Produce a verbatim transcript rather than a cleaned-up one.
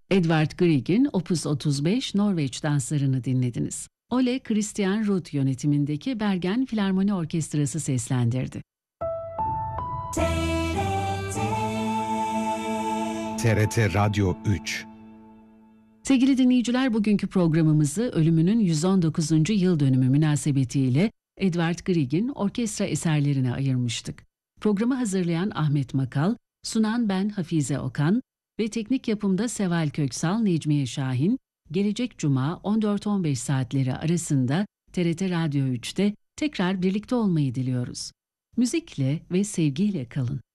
Edvard Grieg'in Opus otuz beş Norveç danslarını dinlediniz. Ole Christian Ruth yönetimindeki Bergen Filarmoni Orkestrası seslendirdi. T R T Radyo üç. Sevgili dinleyiciler, bugünkü programımızı ölümünün yüz on dokuzuncu yıl dönümü münasebetiyle Edvard Grieg'in orkestra eserlerine ayırmıştık. Programı hazırlayan Ahmet Makal, sunan ben Hafize Okan ve teknik yapımda Seval Köksal, Necmiye Şahin, gelecek Cuma on dört on beş saatleri arasında T R T Radyo üçte tekrar birlikte olmayı diliyoruz. Müzikle ve sevgiyle kalın.